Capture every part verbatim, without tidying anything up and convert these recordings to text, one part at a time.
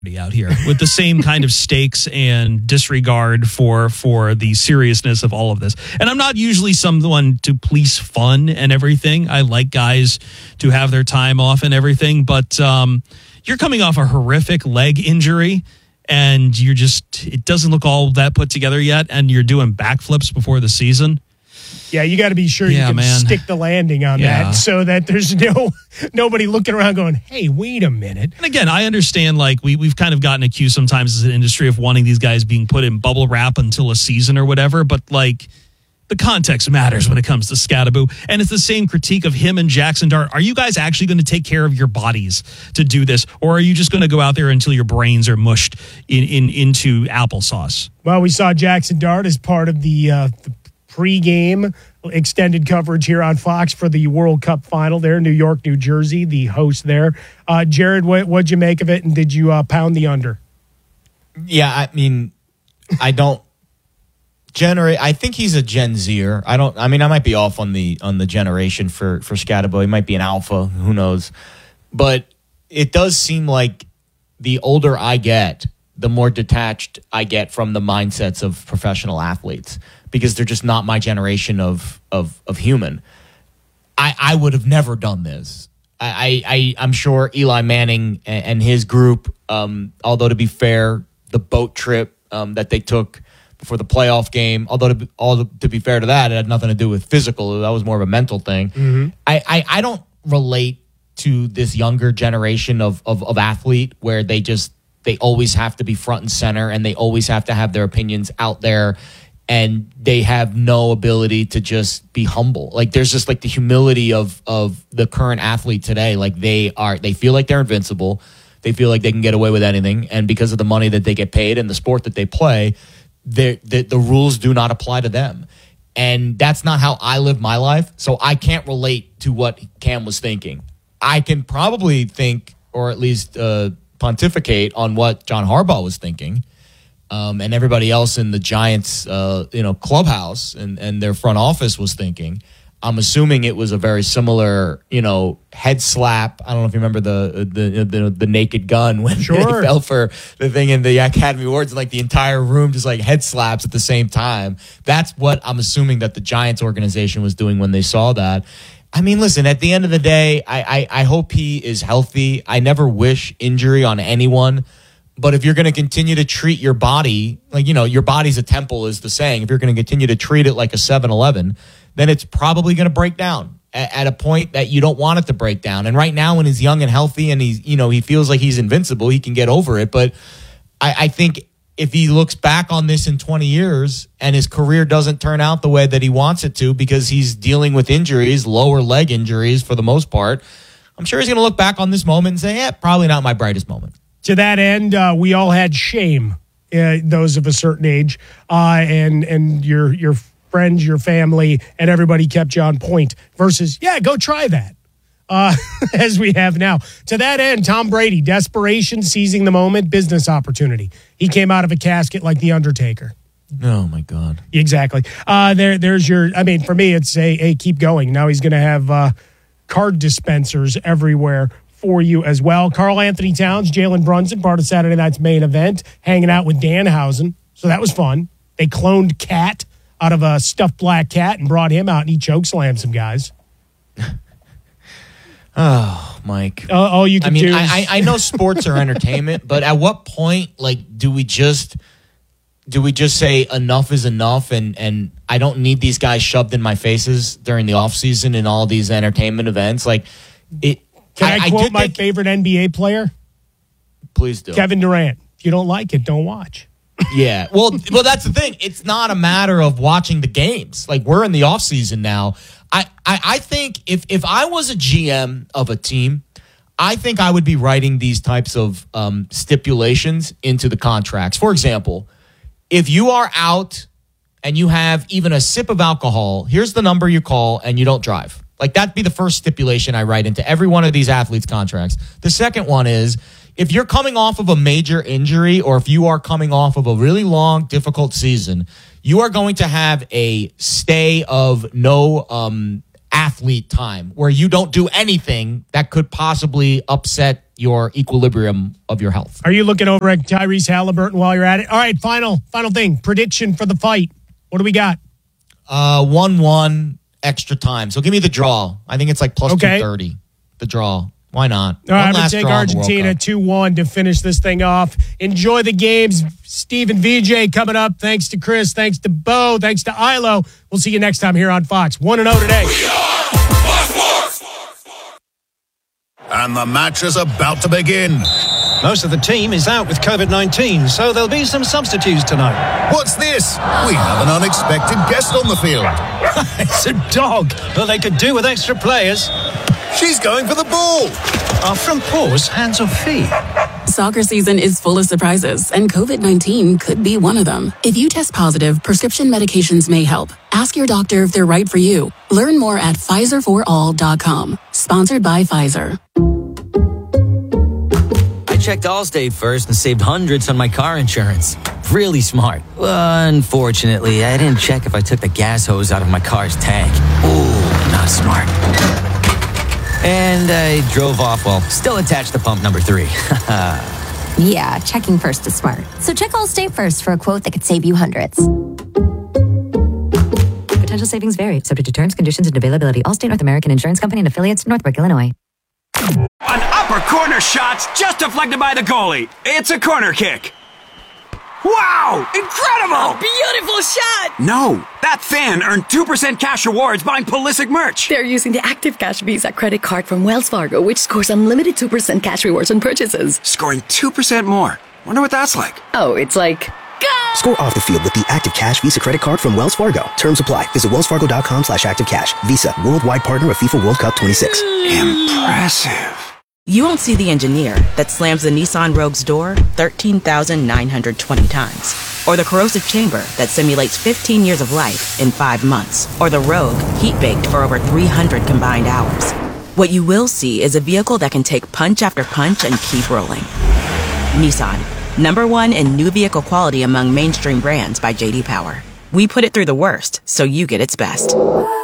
out here with the same kind of stakes and disregard for for the seriousness of all of this. And I'm not usually someone to police fun and everything. I like guys to have their time off and everything, but um, you're coming off a horrific leg injury and you're just, it doesn't look all that put together yet, and you're doing backflips before the season. Yeah, you got to be sure yeah, you can man. stick the landing on yeah. that so that there's no nobody looking around going, hey, wait a minute. And again, I understand like we, we've kind of gotten accused sometimes as an industry of wanting these guys being put in bubble wrap until a season or whatever, but like the context matters when it comes to Scatterbo. And it's the same critique of him and Jackson Dart. Are you guys actually going to take care of your bodies to do this? Or are you just going to go out there until your brains are mushed in, in into applesauce? Well, we saw Jackson Dart as part of the, uh, the pre-game extended coverage here on Fox for the World Cup final there in New York, New Jersey, the host there. Uh, Jared, what, what'd you make of it, and did you uh, pound the under? Yeah, I mean, I don't generate. I think he's a Gen Zer. I don't. I mean, I might be off on the on the generation for for Scatterbo. He might be an alpha. Who knows? But it does seem like the older I get, the more detached I get from the mindsets of professional athletes, because they're just not my generation of of of human. I, I would have never done this. I, I, I'm sure Eli Manning and, and his group, um, although to be fair, the boat trip um, that they took before the playoff game, although to be, all to be fair to that, it had nothing to do with physical. That was more of a mental thing. Mm-hmm. I, I, I don't relate to this younger generation of, of, of athlete where they just, they always have to be front and center and they always have to have their opinions out there. And they have no ability to just be humble. Like there's just like the humility of of the current athlete today. Like they are, they feel like they're invincible. They feel like they can get away with anything. And because of the money that they get paid and the sport that they play, the the rules do not apply to them. And that's not how I live my life. So I can't relate to what Cam was thinking. I can probably think, or at least uh, pontificate on what John Harbaugh was thinking. Um, and everybody else in the Giants, uh, you know, clubhouse and, and their front office was thinking. I'm assuming it was a very similar, you know, head slap. I don't know if you remember the the the, the Naked Gun when sure. they fell for the thing in the Academy Awards, and like the entire room just like head slaps at the same time. That's what I'm assuming that the Giants organization was doing when they saw that. I mean, listen, at the end of the day, I I, I hope he is healthy. I never wish injury on anyone. But if you're going to continue to treat your body, like, you know, your body's a temple is the saying. If you're going to continue to treat it like a seven eleven, then it's probably going to break down at, at a point that you don't want it to break down. And right now when he's young and healthy and he's, you know, he feels like he's invincible, he can get over it. But I, I think if he looks back on this in twenty years and his career doesn't turn out the way that he wants it to because he's dealing with injuries, lower leg injuries for the most part, I'm sure he's going to look back on this moment and say, yeah, probably not my brightest moment. To that end, uh, we all had shame, uh, those of a certain age, uh, and and your your friends, your family, and everybody kept you on point versus, yeah, go try that, uh, as we have now. To that end, Tom Brady, desperation, seizing the moment, business opportunity. He came out of a casket like The Undertaker. Oh, my God. Exactly. Uh, there, There's your, I mean, for me, it's a, a keep going. Now he's going to have uh, card dispensers everywhere for you as well. Karl Anthony Towns, Jalen Brunson, part of Saturday night's main event, hanging out with Danhausen. So that was fun. They cloned Cat out of a stuffed black cat and brought him out, and he chokeslammed some guys. Oh, Mike. Uh, all you can I mean, do. I, I know sports are entertainment, but at what point, like, do we just do we just say enough is enough, and and I don't need these guys shoved in my faces during the offseason and all these entertainment events? Like, it. Can I, I quote I my think, favorite N B A player? Please do. Kevin Durant. If you don't like it, don't watch. Yeah. Well, well, that's the thing. It's not a matter of watching the games. Like, we're in the offseason now. I, I, I think if, if I was a G M of a team, I think I would be writing these types of um, stipulations into the contracts. For example, if you are out and you have even a sip of alcohol, here's the number you call and you don't drive. Like, that'd be the first stipulation I write into every one of these athletes' contracts. The second one is, if you're coming off of a major injury or if you are coming off of a really long, difficult season, you are going to have a stay of no um, athlete time where you don't do anything that could possibly upset your equilibrium of your health. Are you looking over at Tyrese Halliburton while you're at it? All right, final final thing. Prediction for the fight. What do we got? Uh, one one extra time. So give me the draw. I think it's like plus Okay. two thirty. The draw. Why not? All right, One I'm going last to take draw in the World Argentina Cup. two one to finish this thing off. Enjoy the games. Steve and V J coming up. Thanks to Chris. Thanks to Bo. Thanks to Ilo. We'll see you next time here on Fox. one and oh today. And the match is about to begin. Most of the team is out with COVID nineteen, so there'll be some substitutes tonight. What's this? We have an unexpected guest on the field. It's a dog. Well, they could do with extra players. She's going for the ball. Are front paws hands or feet? Soccer season is full of surprises, and COVID nineteen could be one of them. If you test positive, prescription medications may help. Ask your doctor if they're right for you. Learn more at Pfizer for all dot com. Sponsored by Pfizer. I checked Allstate first and saved hundreds on my car insurance. Really smart. Unfortunately, I didn't check if I took the gas hose out of my car's tank. Ooh, not smart. And I drove off while still attached to pump number three. Yeah, checking first is smart. So check Allstate first for a quote that could save you hundreds. Potential savings vary, subject to terms, conditions, and availability. Allstate North American Insurance Company and affiliates, Northbrook, Illinois. An upper corner shot's just deflected by the goalie. It's a corner kick. Wow! Incredible! Beautiful shot! No, that fan earned two percent cash rewards buying Pulisic merch. They're using the Active Cash Visa credit card from Wells Fargo, which scores unlimited two percent cash rewards on purchases. Scoring two percent more. Wonder what that's like. Oh, it's like... Go! Score off the field with the Active Cash Visa credit card from Wells Fargo. Terms apply. Visit wellsfargo.com slash active cash. Visa, worldwide partner of FIFA World Cup twenty-six. Impressive. You won't see the engineer that slams the Nissan Rogue's door thirteen thousand nine hundred twenty times. Or the corrosive chamber that simulates fifteen years of life in five months. Or the Rogue heat-baked for over three hundred combined hours. What you will see is a vehicle that can take punch after punch and keep rolling. Nissan, number one in new vehicle quality among mainstream brands by J D Power. We put it through the worst, so you get its best.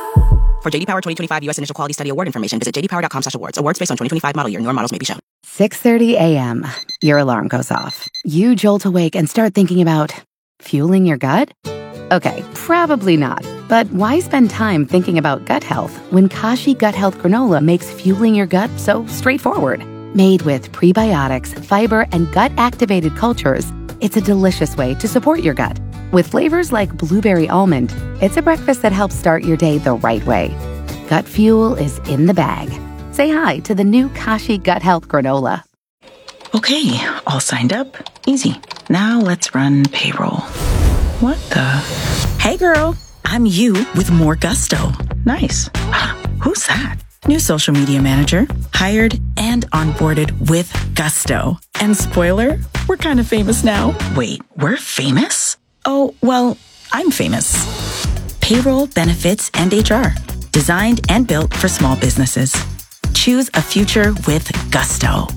For J D Power twenty twenty-five U S Initial Quality Study Award information, visit j d power dot com slash awards. Awards based on twenty twenty-five model year. Newer models may be shown. six thirty a.m. Your alarm goes off. You jolt awake and start thinking about fueling your gut? Okay, probably not. But why spend time thinking about gut health when Kashi Gut Health Granola makes fueling your gut so straightforward? Made with prebiotics, fiber, and gut-activated cultures, it's a delicious way to support your gut. With flavors like blueberry almond, it's a breakfast that helps start your day the right way. Gut fuel is in the bag. Say hi to the new Kashi Gut Health Granola. Okay, all signed up. Easy. Now let's run payroll. What the? Hey girl, I'm you with more gusto. Nice. Who's that? New social media manager, hired and onboarded with gusto. And spoiler, we're kind of famous now. Wait, we're famous? Oh, well, I'm famous. Payroll, benefits, and H R. Designed and built for small businesses. Choose a future with gusto.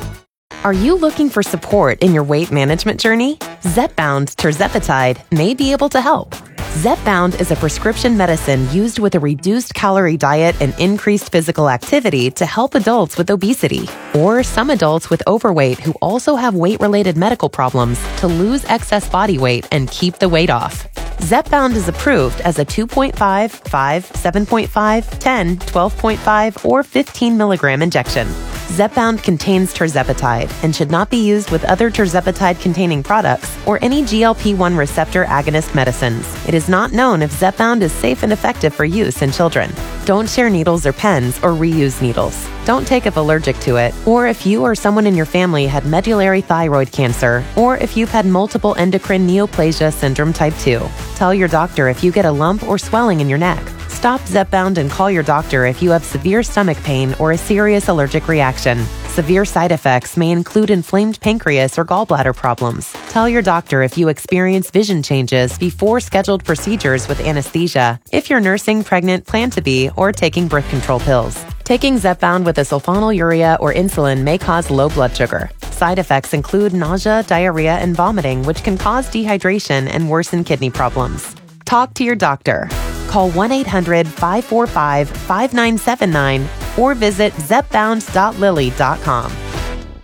Are you looking for support in your weight management journey? Zepbound tirzepatide may be able to help. Zepbound is a prescription medicine used with a reduced calorie diet and increased physical activity to help adults with obesity or some adults with overweight who also have weight-related medical problems to lose excess body weight and keep the weight off. Zepbound is approved as a two point five, five, seven point five, ten, twelve point five, or fifteen milligram injection. Zepbound contains tirzepatide and should not be used with other tirzepatide-containing products or any G L P one receptor agonist medicines. It is not known if Zepbound is safe and effective for use in children. Don't share needles or pens or reuse needles. Don't take if allergic to it, or if you or someone in your family had medullary thyroid cancer, or if you've had multiple endocrine neoplasia syndrome type two. Tell your doctor if you get a lump or swelling in your neck. Stop Zepbound and call your doctor if you have severe stomach pain or a serious allergic reaction. Severe side effects may include inflamed pancreas or gallbladder problems. Tell your doctor if you experience vision changes before scheduled procedures with anesthesia, if you're nursing, pregnant, plan to be, or taking birth control pills. Taking Zepbound with a sulfonylurea or insulin may cause low blood sugar. Side effects include nausea, diarrhea, and vomiting, which can cause dehydration and worsen kidney problems. Talk to your doctor. Call one eight hundred, five four five, five nine seven nine or visit zepbound dot lilly dot com.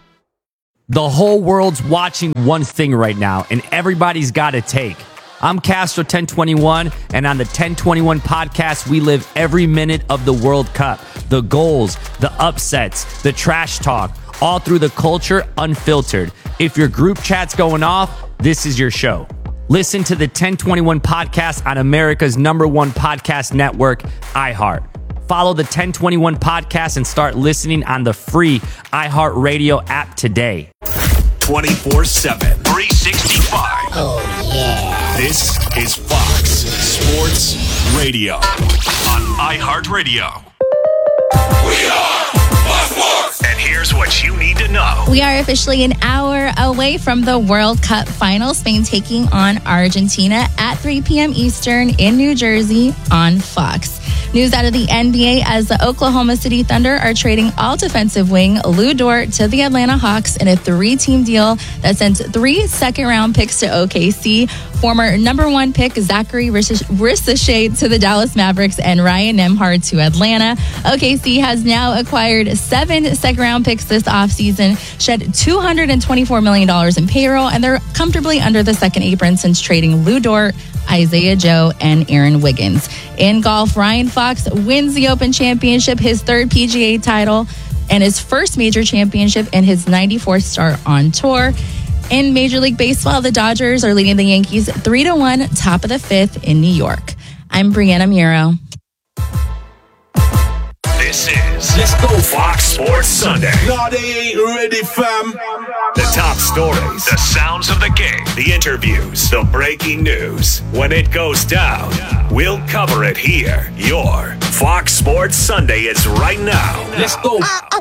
The whole world's watching one thing right now, and everybody's got a take. I'm Castro ten twenty-one, and on the ten twenty-one podcast, we live every minute of the World Cup. The goals, the upsets, the trash talk, all through the culture, unfiltered. If your group chat's going off, this is your show. Listen to the ten twenty-one podcast on America's number one podcast network, iHeart. Follow the ten twenty-one podcast and start listening on the free iHeartRadio app today. twenty-four seven, three sixty-five. Oh, yeah. This is Fox Sports Radio on iHeartRadio. We are Fox Sports. And here's what you need to know. We are officially an hour away from the World Cup final. Spain taking on Argentina at three p.m. Eastern in New Jersey on Fox. News out of the N B A as the Oklahoma City Thunder are trading all defensive wing Lou Dort to the Atlanta Hawks in a three-team deal that sends three second-round picks to O K C. Former number one pick Zachary Ricochet to the Dallas Mavericks and Ryan Nembhard to Atlanta. O K C has now acquired seven second-round picks this offseason, shed two hundred twenty-four million dollars in payroll, and they're comfortably under the second apron since trading Lou Dort, Isaiah Joe, and Aaron Wiggins. In golf, Ryan Fox wins the Open Championship, his third P G A title, and his first major championship in his ninety-fourth start on tour. In Major League Baseball, the Dodgers are leading the Yankees three to one, top of the fifth in New York. I'm Brianna Muro. This is Let's Go Fox Sports Sunday. No, they ain't ready, fam. The top stories, the sounds of the game, the interviews, the breaking news. When it goes down, we'll cover it here. Your Fox Sports Sunday is right now. Let's go.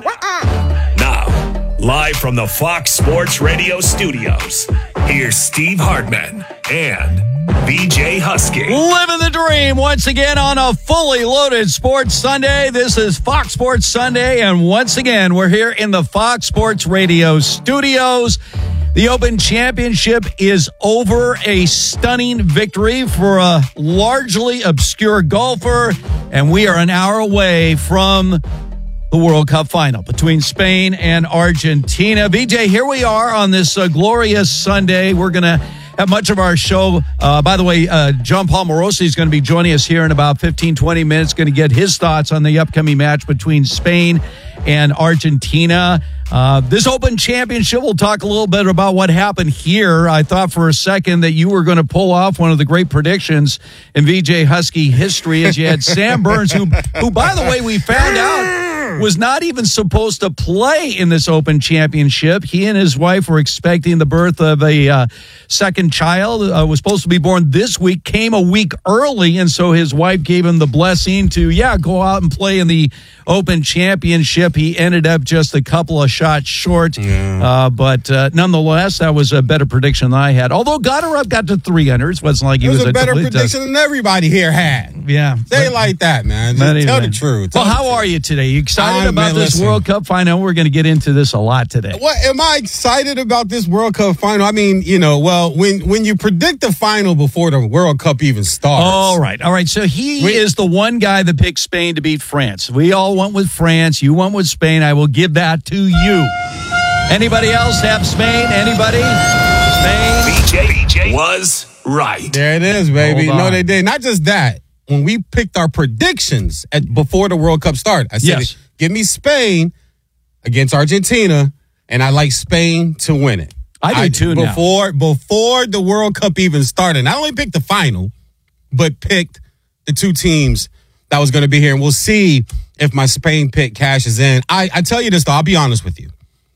Now, live from the Fox Sports Radio studios, here's Steve Hartman and B J Husky. Living the dream once again on a fully loaded Sports Sunday. This is Fox Sports Sunday, and once again, we're here in the Fox Sports Radio studios. The Open Championship is over, a stunning victory for a largely obscure golfer, and we are an hour away from the World Cup final between Spain and Argentina. B J, here we are on this uh, glorious Sunday. We're going to have much of our show. Uh, by the way, uh, John Paul Morosi is going to be joining us here in about fifteen, twenty minutes, going to get his thoughts on the upcoming match between Spain and Argentina. Uh, this Open Championship, we'll talk a little bit about what happened here. I thought for a second that you were going to pull off one of the great predictions in V J Husky history as you had Sam Burns, who, who, by the way, we found out was not even supposed to play in this Open Championship. He and his wife were expecting the birth of a uh, second child, uh, was supposed to be born this week, came a week early, and so his wife gave him the blessing to, yeah, go out and play in the Open Championship. He ended up just a couple of shots short, yeah. uh, but uh, nonetheless, that was a better prediction than I had. Although Goddard got to three hundred, it wasn't like he it was, was a, a better prediction test. than everybody here had. Yeah. Say it like that, man. Just tell the truth. Tell well, how truth. are you today? You excited I'm, about man, this listen. World Cup final? We're going to get into this a lot today. What am I excited about this World Cup final? I mean, you know, well, when when you predict the final before the World Cup even starts. All right. All right. So he we, is the one guy that picked Spain to beat France. We all went with France. You went with Spain. I will give that to you. Anybody else have Spain? Anybody? Spain? B J, B J was right. There it is, baby. No, they did. Not just that. When we picked our predictions at before the World Cup started, I said, yes. give me Spain against Argentina, and I like Spain to win it. I do I, too before, now. Before the World Cup even started, not only picked the final, but picked the two teams that was going to be here. And we'll see if my Spain pick cashes in. I, I tell you this, though, I'll be honest with you.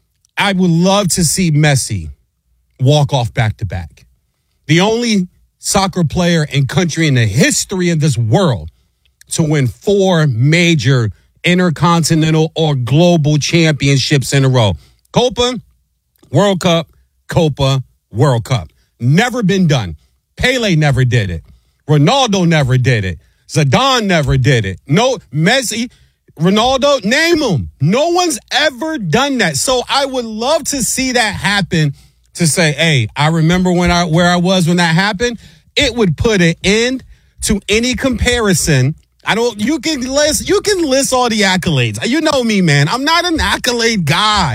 I would love to see Messi walk off back-to-back. The only soccer player and country in the history of this world to win four major intercontinental or global championships in a row. Copa, World Cup, Copa, World Cup. Never been done. Pele never did it. Ronaldo never did it. Zidane never did it. No, Messi, Ronaldo, name them. No one's ever done that. So I would love to see that happen, to say, hey, I remember when I where I was when that happened. It would put an end to any comparison. I don't, you can list, you can list all the accolades. You know me, man. I'm not an accolade guy.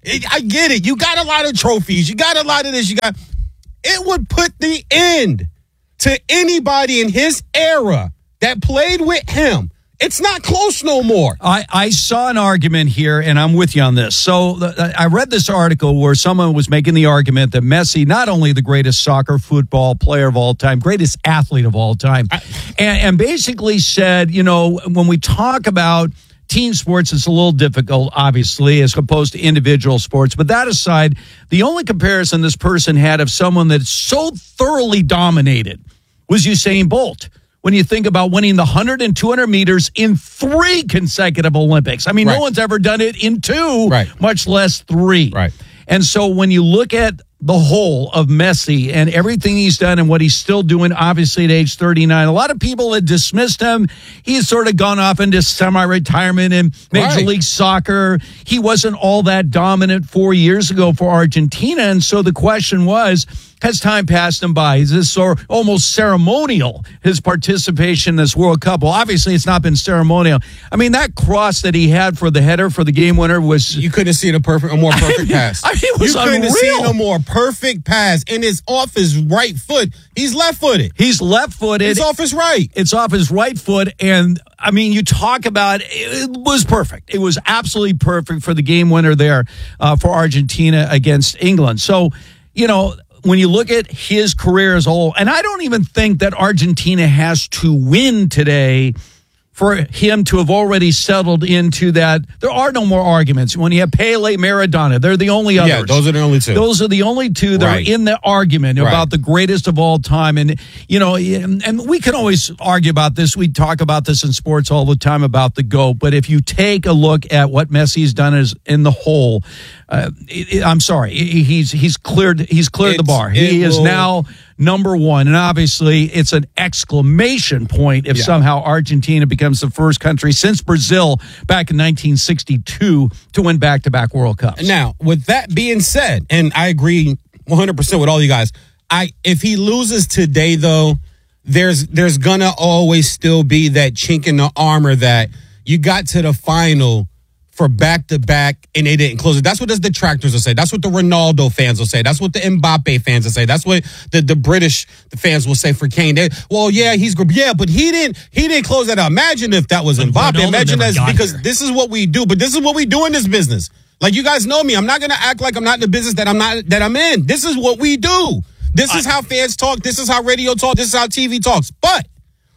It, I get it. You got a lot of trophies. You got a lot of this. You got. It would put the end to anybody in his era that played with him. It's not close no more. I, I saw an argument here, and I'm with you on this. So uh, I read this article where someone was making the argument that Messi, not only the greatest soccer football player of all time, greatest athlete of all time, I, and, and basically said, you know, when we talk about team sports, it's a little difficult, obviously, as opposed to individual sports. But that aside, the only comparison this person had of someone that's so thoroughly dominated was Usain Bolt. When you think about winning the one hundred and two hundred meters in three consecutive Olympics. I mean, right. no one's ever done it in two, right. much less three. Right. And so when you look at the whole of Messi and everything he's done and what he's still doing, obviously at age thirty-nine, a lot of people had dismissed him. He's sort of gone off into semi-retirement in Major right. League Soccer. He wasn't all that dominant four years ago for Argentina. And so the question was, has time passed him by? Is this sort of almost ceremonial, his participation in this World Cup? Well, obviously, it's not been ceremonial. I mean, that cross that he had for the header for the game winner was... You couldn't have seen a, perfect, a more perfect I mean, pass. I mean, it was you couldn't unreal. have seen a more perfect pass, and it's off his right foot. He's left-footed. He's left-footed. It's off his right. It's off his right foot, and, I mean, you talk about... It was perfect. It was absolutely perfect for the game winner there uh, for Argentina against England. So, you know... When you look at his career as a whole, and I don't even think that Argentina has to win today for him to have already settled into that. There are no more arguments. When you have Pele, Maradona, they're the only others. Yeah, those are the only two. Those are the only two that right. are in the argument right. about the greatest of all time. And, you know, and, and we can always argue about this. We talk about this in sports all the time about the GOAT. But if you take a look at what Messi's done as in the whole, uh, it, it, I'm sorry, he's he's cleared he's cleared it's, the bar. He is will, now number one. And obviously, it's an exclamation point if yeah. somehow Argentina becomes the first country since Brazil back in nineteen sixty-two to win back-to-back World Cups. Now, with that being said, and I agree one hundred percent with all you guys, I if he loses today, though, there's there's going to always still be that chink in the armor that you got to the final for back-to-back, and they didn't close it. That's what the detractors will say. That's what the Ronaldo fans will say. That's what the Mbappe fans will say. That's what the, the British the fans will say for Kane. They, well, yeah, he's good. Yeah, but he didn't he didn't close that out. Imagine if that was Mbappe. Ronaldo Imagine that's because here. This is what we do. But this is what we do in this business. Like, you guys know me. I'm not going to act like I'm not in the business that I'm not that I'm in. This is what we do. This I, is how fans talk. This is how radio talk. This is how T V talks. But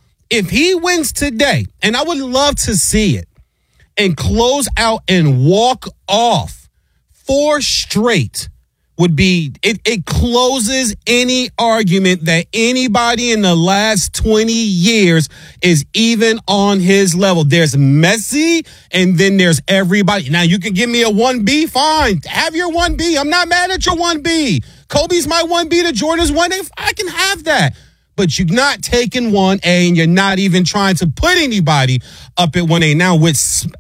if he wins today, and I would love to see it, and close out and walk off four straight would be, it, it closes any argument that anybody in the last twenty years is even on his level. There's Messi, and then there's everybody. Now, you can give me a one B, fine. Have your one B. I'm not mad at your one B. Kobe's my one B, the Jordan's one A. I can have that. But you're not taking one A, and you're not even trying to put anybody up at one A. Now, with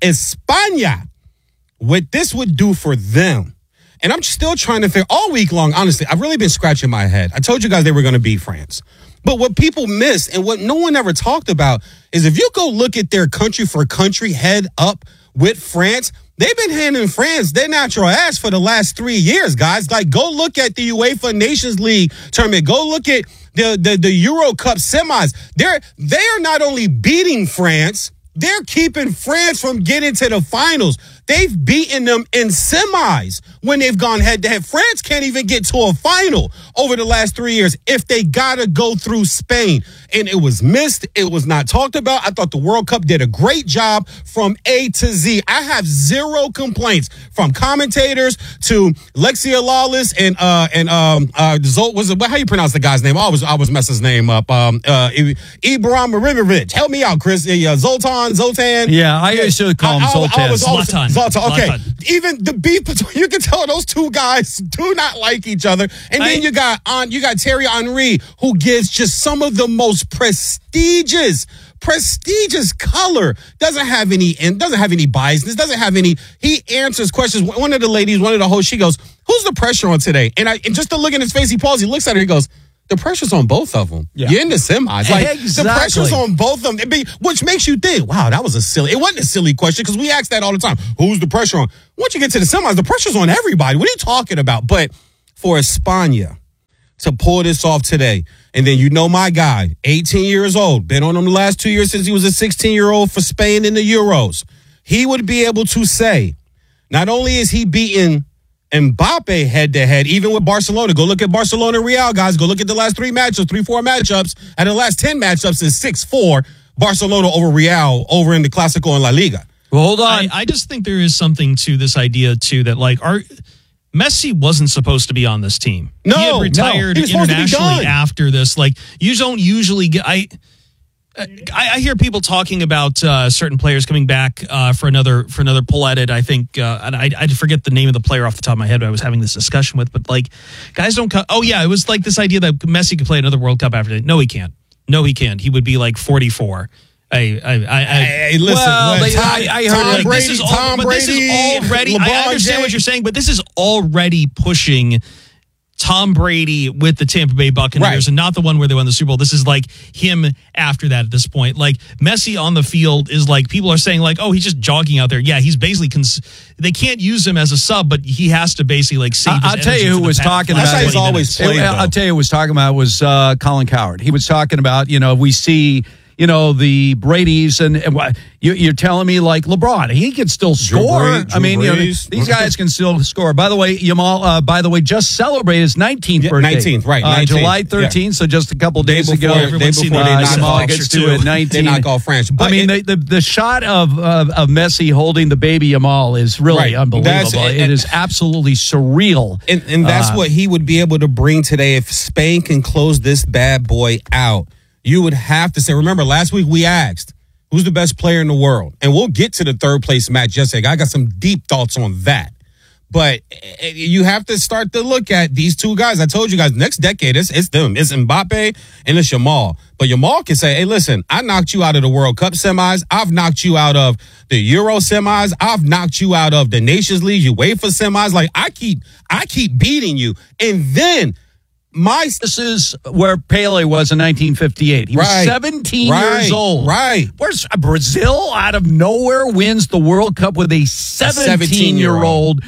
España, what this would do for them, and I'm still trying to figure, all week long, honestly, I've really been scratching my head. I told you guys they were going to beat France. But what people miss, and what no one ever talked about, is if you go look at their country for country head up with France, they've been handing France their natural ass for the last three years, guys. Like, go look at the UEFA Nations League tournament. Go look at the, the, the Euro Cup semis. They're, they are not only beating France, they're keeping France from getting to the finals. They've beaten them in semis when they've gone head-to-head. France can't even get to a final over the last three years if they got to go through Spain. And it was missed. It was not talked about. I thought the World Cup did a great job from A to Z. I have zero complaints from commentators to Lexia Lawless and uh and um uh Zol, was it, how you pronounce the guy's name? I was I was messing his name up. Um uh Ibrahim Marimovic. Help me out, Chris. Uh, Zoltan, Zoltan. Yeah, I used to call him I, Zoltan. I, I was, Zlatan. Zlatan. Okay. Zlatan. Even the beef between, you can tell those two guys do not like each other. And then I, you got on you got Thierry Henry, who gives just some of the most prestigious, prestigious color. Doesn't have any and doesn't have any biasness. Doesn't have any. He answers questions. One of the ladies, one of the hosts, she goes, "Who's the pressure on today?" And I and just to look in his face, he pauses. He looks at her. He goes, the pressure's on both of them. Yeah. You're in the semis. Like, Exactly. the pressure's on both of them, It be, which makes you think, wow, that was a silly, it wasn't a silly question because we ask that all the time. Who's the pressure on? Once you get to the semis, the pressure's on everybody. What are you talking about? But for España to pull this off today, and then you know my guy, eighteen years old, been on him the last two years since he was a sixteen-year-old for Spain in the Euros. He would be able to say, not only is he beating Mbappe head-to-head, even with Barcelona. Go look at Barcelona and Real, guys. Go look at the last three matchups, three, four matchups. And the last ten matchups is six four, Barcelona over Real over in the Clásico and La Liga. Well, hold on. I, I just think there is something to this idea, too, that, like, our Messi wasn't supposed to be on this team. No, he had retired no. He was supposed to be internationally done. after this. Like, you don't usually get... I, I, I hear people talking about uh, certain players coming back uh, for another for another pull at it. I think, uh, and I, I forget the name of the player off the top of my head. I was having this discussion with, but like, guys don't. Co- oh yeah, it was like this idea that Messi could play another World Cup after that. No, he can't. No, he can't. He would be like forty-four. I, I, I, I hey, listen. Well, they, Tom, I, I heard Tom like, Brady, this is all, Tom but Brady, this is already. LeBron I understand James. what you're saying, but this is already pushing Tom Brady with the Tampa Bay Buccaneers, Right. and not the one where they won the Super Bowl. This is like him after that at this point. Like Messi on the field is like, people are saying like, oh, he's just jogging out there. Yeah, he's basically, cons- they can't use him as a sub, but he has to basically like save I- his I'll tell energy you for who the was past talking last about it. He's twenty always minutes. played, I'll though. tell you who was talking about was uh, Colin Cowherd. He was talking about, you know, we see, you know, the Bradys and, and what you, you're telling me like LeBron, he can still Drew score. Brees- I mean, Drew you know, Brees. these guys can still score. By the way, Yamal, uh, by the way, just celebrated his nineteenth Yeah, birthday. nineteenth, right, Uh, nineteenth, July yeah. thirteenth, so just a couple Day days before- ago. day Everyone's seen before the they uh, knock Yamal off gets too. to it They nineteen. knock off France. I But mean, it- the, the the shot of, of of Messi holding the baby Yamal is really Right. unbelievable. That's- it and- is absolutely surreal. And, and that's Uh, what he would be able to bring today. If Spain can close this bad boy out, you would have to say, remember, last week we asked, who's the best player in the world? And we'll get to the third place match yesterday. I got some deep thoughts on that. But eh, you have to start to look at these two guys. I told you guys, next decade, it's, it's them. It's Mbappe and it's Yamal. But Yamal can say, hey, listen, I knocked you out of the World Cup semis. I've knocked you out of the Euro semis. I've knocked you out of the Nations League, UEFA semis. Like, I keep, I keep beating you. And then my... This is where Pele was in nineteen fifty-eight. He was Right. seventeen Right. years old. Right. Where's uh, Brazil out of nowhere wins the World Cup with a seventeen-year-old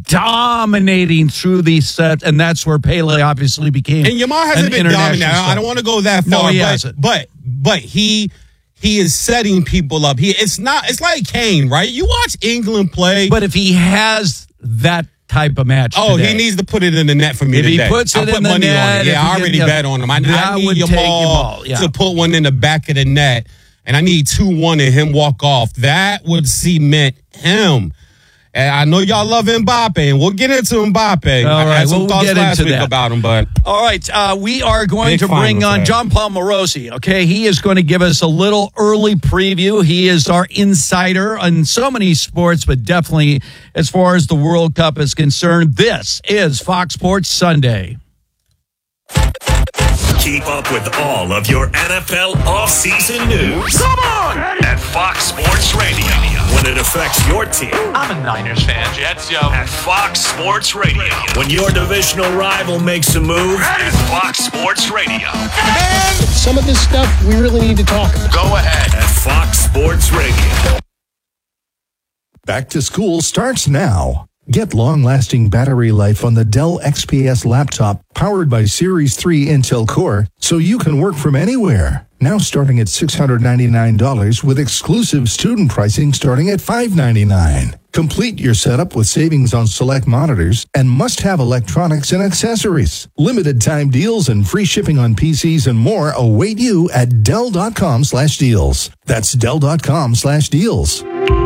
dominating through these sets, and that's where Pele obviously became. And Yamal hasn't an been international dominant. I star. don't want to go that No, far, he but, hasn't. but but he he is setting people up. He it's not it's like Kane, right? You watch England play, But if he has that type of match, oh, today, he needs to put it in the net for me If he today. puts I it put in the money on net, it. if Yeah, he I get- already yeah, bet on him. I, that I need would take Yamal Yamal, yeah. to put one in the back of the net, and I need two one and him walk off. That would cement him. And I know y'all love Mbappe, and we'll get into Mbappe. All I right, had some we'll thoughts get last into week that. about him, but All right, uh, we are going Big to bring final on today. John Paul Morosi. Okay, he is going to give us a little early preview. He is our insider on so many sports, but definitely as far as the World Cup is concerned, this is Fox Sports Sunday. Keep up with all of your N F L offseason news. Come on! At Fox Sports Radio. When it affects your team. I'm a Niners fan, Jets, yo. At Fox Sports Radio. When your divisional rival makes a move. At Fox Sports Radio. Some of this stuff we really need to talk about. Go ahead. At Fox Sports Radio. Back to school starts now. Get long-lasting battery life on the Dell X P S laptop powered by Series three Intel Core so you can work from anywhere. Now starting at six hundred ninety-nine dollars with exclusive student pricing starting at five hundred ninety-nine dollars. Complete your setup with savings on select monitors and must-have electronics and accessories. Limited time deals and free shipping on P Cs and more await you at Dell.com slash deals. That's Dell.com slash deals.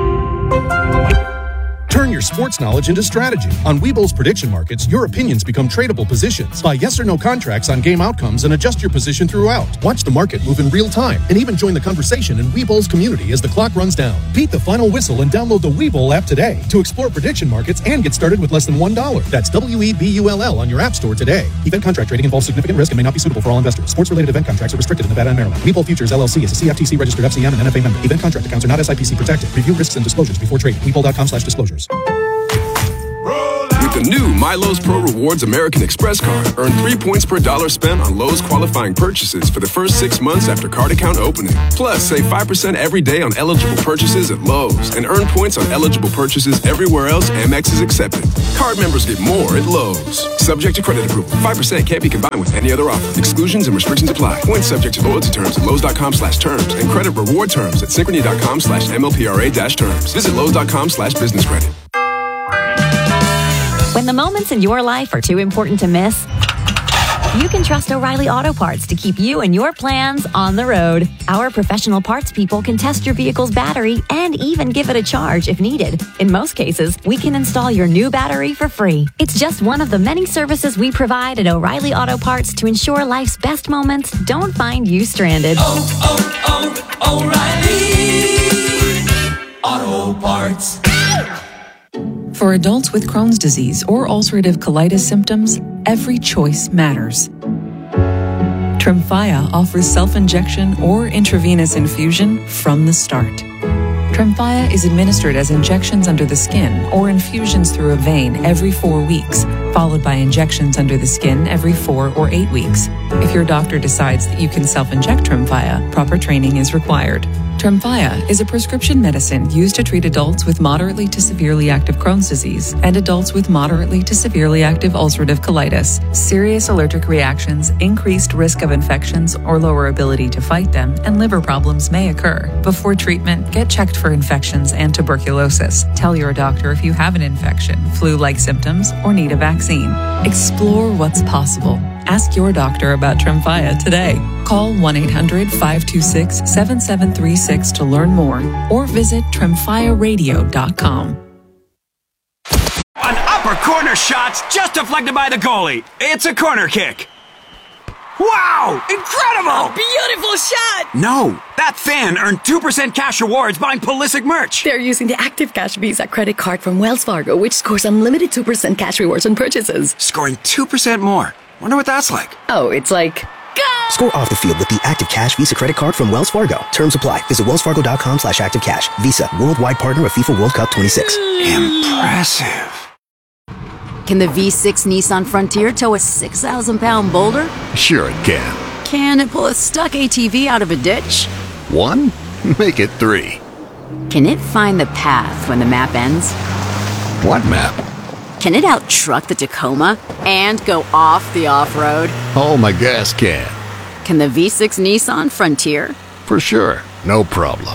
Turn your sports knowledge into strategy. On Webull's prediction markets, your opinions become tradable positions. Buy yes or no contracts on game outcomes and adjust your position throughout. Watch the market move in real time and even join the conversation in Webull's community as the clock runs down. Beat the final whistle and download the Webull app today to explore prediction markets and get started with less than one dollar. That's W E B U L L on your app store today. Event contract trading involves significant risk and may not be suitable for all investors. Sports-related event contracts are restricted in Nevada and Maryland. Webull Futures L L C is a C F T C-registered F C M and N F A member. Event contract accounts are not S I P C protected. Review risks and disclosures before trading. Webull.com slash disclosures. With the new MyLowe's Pro Rewards American Express card, earn three points per dollar spent on Lowe's qualifying purchases for the first six months after card account opening. Plus, save five percent every day on eligible purchases at Lowe's and earn points on eligible purchases everywhere else Amex is accepted. Card members get more at Lowe's. Subject to credit approval. five percent can't be combined with any other offer. Exclusions and restrictions apply. Points subject to loyalty terms at Lowe's.com slash terms and credit reward terms at Synchrony.com slash MLPRA dash terms. Visit Lowe's.com slash business credit. When the moments in your life are too important to miss, you can trust O'Reilly Auto Parts to keep you and your plans on the road. Our professional parts people can test your vehicle's battery and even give it a charge if needed. In most cases, we can install your new battery for free. It's just one of the many services we provide at O'Reilly Auto Parts to ensure life's best moments don't find you stranded. Oh, oh, oh, O'Reilly Auto Parts. For adults with Crohn's disease or ulcerative colitis symptoms, every choice matters. Tremfya offers self-injection or intravenous infusion from the start. Tremfya is administered as injections under the skin or infusions through a vein every four weeks, followed by injections under the skin every four or eight weeks. If your doctor decides that you can self-inject Tremfya, proper training is required. Tremfya is a prescription medicine used to treat adults with moderately to severely active Crohn's disease and adults with moderately to severely active ulcerative colitis. Serious allergic reactions, increased risk of infections or lower ability to fight them, and liver problems may occur. Before treatment, get checked for infections and tuberculosis. Tell your doctor if you have an infection, flu-like symptoms, or need a vaccine. Explore what's possible. Ask your doctor about Tremfya today. Call one eight hundred five two six seven seven three six to learn more or visit tremfya radio dot com. An upper corner shot's just deflected by the goalie. It's a corner kick. Wow! Incredible! A beautiful shot! No, that fan earned two percent cash rewards buying Pulisic merch. They're using the Active Cash Visa credit card from Wells Fargo, which scores unlimited two percent cash rewards on purchases. Scoring two percent more. Wonder what that's like. Oh, it's like... Score off the field with the Active Cash Visa credit card from Wells Fargo. Terms apply. Visit wellsfargo.com slash active cash. Visa, worldwide partner of FIFA World Cup twenty-six. Impressive. Can the V six Nissan Frontier tow a six thousand pound boulder? Sure it can. Can it pull a stuck A T V out of a ditch? One? Make it three. Can it find the path when the map ends? What map? Can it out-truck the Tacoma and go off the off-road? Oh, my gas can. Can the V six Nissan Frontier? For sure. No problem.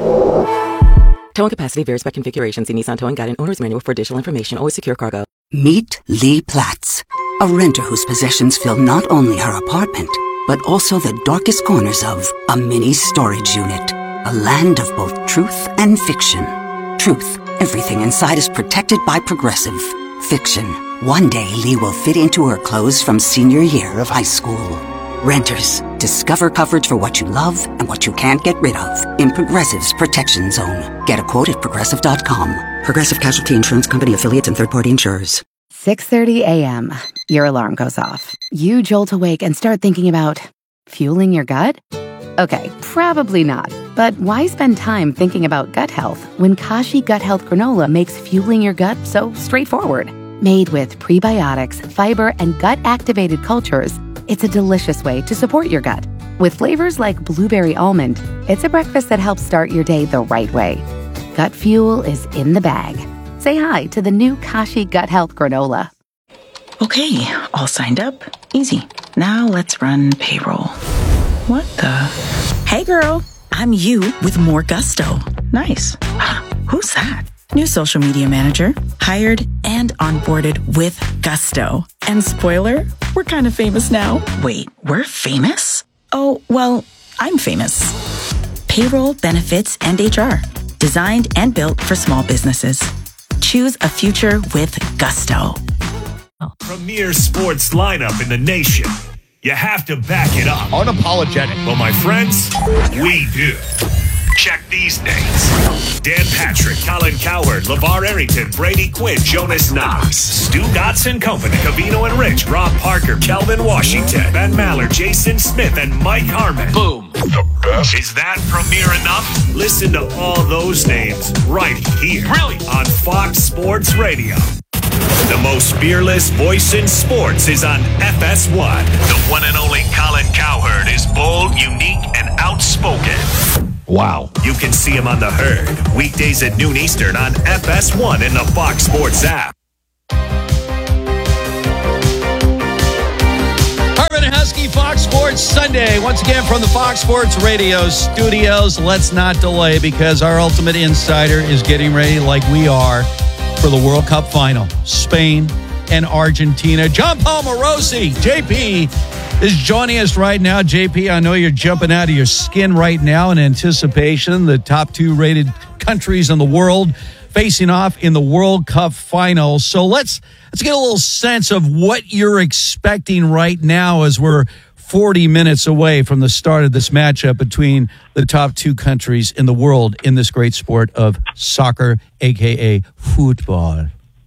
Towing capacity varies by configuration. See Nissan Towing Guide and Owner's Manual for additional information. Always secure cargo. Meet Lee Platts, a renter whose possessions fill not only her apartment, but also the darkest corners of a mini storage unit. A land of both truth and fiction. Truth. Everything inside is protected by Progressive. Fiction. One day Lee will fit into her clothes from senior year of high school. Renters. Discover coverage for what you love and what you can't get rid of in Progressive's Protection Zone. Get a quote at progressive dot com. Progressive Casualty Insurance Company affiliates and third-party insurers. six thirty a.m. Your alarm goes off. You jolt awake and start thinking about fueling your gut? Okay, probably not. But why spend time thinking about gut health when Kashi Gut Health Granola makes fueling your gut so straightforward? Made with prebiotics, fiber, and gut-activated cultures, it's a delicious way to support your gut. With flavors like blueberry almond, it's a breakfast that helps start your day the right way. Gut fuel is in the bag. Say hi to the new Kashi Gut Health Granola. Okay, all signed up. Easy. Now let's run payroll. What the? Hey girl, I'm you with more gusto. Nice. Who's that? New social media manager, hired and onboarded with gusto. And spoiler, we're kind of famous now. Wait, we're famous? Oh, well, I'm famous. Payroll, benefits, and H R. Designed and built for small businesses. Choose a future with gusto. Premier sports lineup in the nation. You have to back it up. Unapologetic. Well, my friends, we do. Check these names. Dan Patrick, Colin Cowherd, LeVar Arrington, Brady Quinn, Jonas Knox, Stu Dotson Company, Cavino and Rich, Rob Parker, Kelvin Washington, Ben Maller, Jason Smith, and Mike Harmon. Boom. The best. Is that premier enough? Listen to all those names right here. Really? On Fox Sports Radio. The most fearless voice in sports is on F S one. The one and only Colin Cowherd is bold, unique, and outspoken. Wow. You can see him on The Herd, weekdays at noon Eastern on F S one in the Fox Sports app. Harvin and Husky, Fox Sports Sunday. Once again from the Fox Sports Radio studios. Let's not delay because our ultimate insider is getting ready like we are for the World Cup final. Spain and Argentina. John Paul Morosi, J P, is joining us right now. J P, I know you're jumping out of your skin right now in anticipation. The top two rated countries in the world facing off in the World Cup final. So let's let's get a little sense of what you're expecting right now as we're forty minutes away from the start of this matchup between the top two countries in the world in this great sport of soccer, a k a football.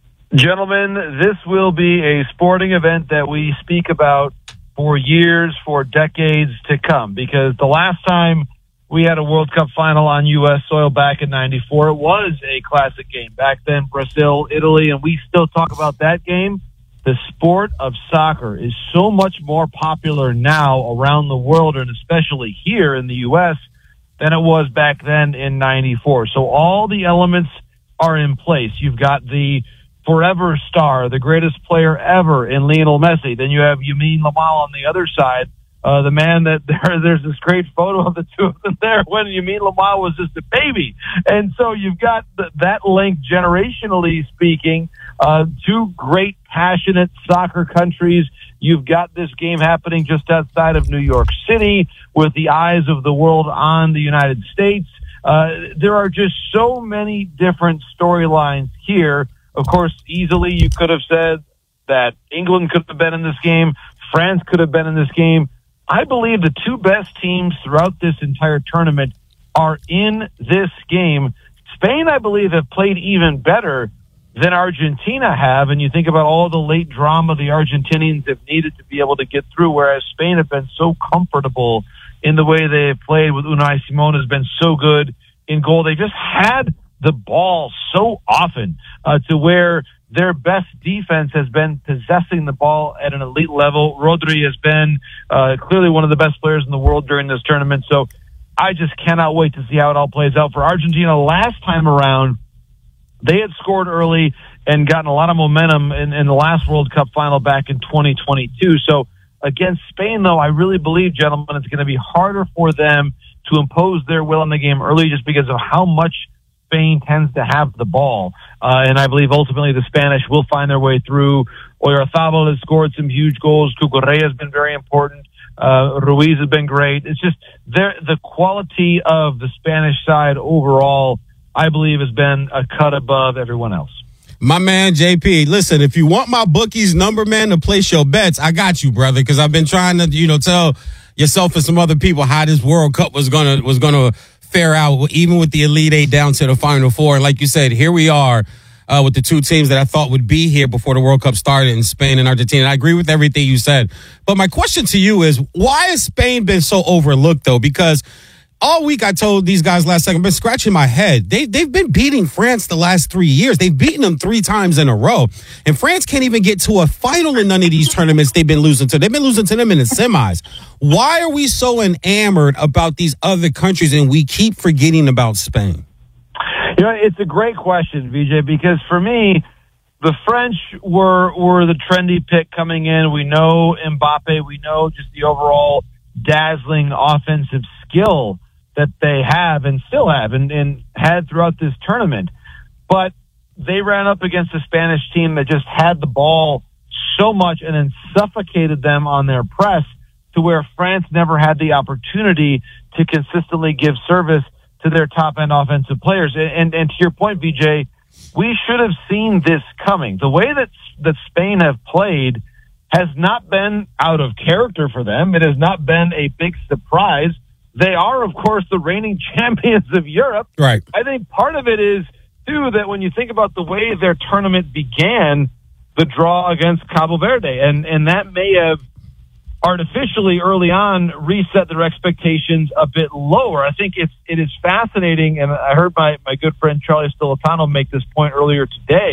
Gentlemen, this will be a sporting event that we speak about for years, for decades to come, because the last time we had a World Cup final on U S soil back in ninety-four, it was a classic game. Back then, Brazil, Italy, and we still talk about that game. The sport of soccer is so much more popular now around the world, and especially here in the U S, than it was back then in ninety-four. So all the elements are in place. You've got the forever star, the greatest player ever in Lionel Messi. Then you have Lamine Yamal on the other side. Uh, the man that there, there's this great photo of the two of them there when Lamine Yamal was just a baby. And so you've got the, that link generationally speaking, uh, two great passionate soccer countries. You've got this game happening just outside of New York City with the eyes of the world on the United States. Uh, there are just so many different storylines here. Of course, easily you could have said that England could have been in this game. France could have been in this game. I believe the two best teams throughout this entire tournament are in this game. Spain, I believe, have played even better than Argentina have. And you think about all the late drama the Argentinians have needed to be able to get through, whereas Spain have been so comfortable in the way they have played with Unai Simon has been so good in goal. They just had the ball so often uh, to where their best defense has been possessing the ball at an elite level. Rodri has been uh, clearly one of the best players in the world during this tournament. So I just cannot wait to see how it all plays out. For Argentina, last time around, they had scored early and gotten a lot of momentum in, in the last World Cup final back in twenty twenty-two. So against Spain, though, I really believe, gentlemen, it's going to be harder for them to impose their will in the game early just because of how much Spain tends to have the ball. Uh, and I believe ultimately the Spanish will find their way through. Oyarzabal has scored some huge goals. Cucurella has been very important. Uh, Ruiz has been great. It's just the quality of the Spanish side overall, I believe, has been a cut above everyone else. My man, J P, listen, if you want my bookie's number, man, to place your bets, I got you, brother, because I've been trying to, you know, tell yourself and some other people how this World Cup was going to was going to fare out, even with the Elite Eight down to the Final Four. And like you said, here we are uh, with the two teams that I thought would be here before the World Cup started in Spain and Argentina. And I agree with everything you said. But my question to you is, why has Spain been so overlooked, though? Because all week I told these guys last second, I've been scratching my head. They, they've been beating France the last three years. They've beaten them three times in a row. And France can't even get to a final in none of these tournaments they've been losing to. They've been losing to them in the semis. Why are we so enamored about these other countries and we keep forgetting about Spain? You know, it's a great question, V J, because for me, the French were were the trendy pick coming in. We know Mbappe. We know just the overall dazzling offensive skill that they have and still have and, and had throughout this tournament. But they ran up against a Spanish team that just had the ball so much and then suffocated them on their press to where France never had the opportunity to consistently give service to their top-end offensive players. And, and, and to your point, V J, we should have seen this coming. The way that, that Spain have played has not been out of character for them. It has not been a big surprise. They are, of course, the reigning champions of Europe. Right. I think part of it is, too, that when you think about the way their tournament began, the draw against Cabo Verde, and, and that may have artificially early on reset their expectations a bit lower. I think it's, it is fascinating, and I heard my, my good friend Charlie Stolitano make this point earlier today,